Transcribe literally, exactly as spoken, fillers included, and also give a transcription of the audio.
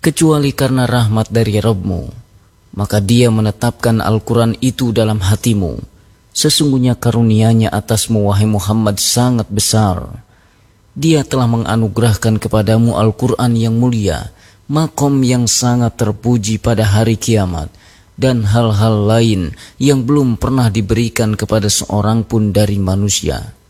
kecuali karena rahmat dari Rabb-Mu. Maka Dia menetapkan Al-Quran itu dalam hatimu. Sesungguhnya karunia-Nya atasmu, wahai Muhammad, sangat besar. Dia telah menganugerahkan kepadamu Al-Quran yang mulia, makom yang sangat terpuji pada hari kiamat, dan hal-hal lain yang belum pernah diberikan kepada seorang pun dari manusia.